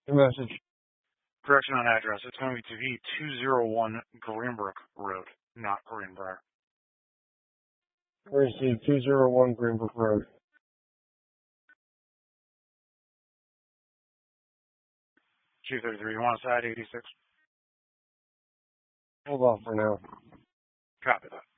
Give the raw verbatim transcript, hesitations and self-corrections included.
Your message. Correction on address. It's going to be two oh one Greenbrook Road, not Greenbrier. Received two oh one Greenbrook Road. two thirty-three, you want us at eighty-six? Hold off for now. Copy that.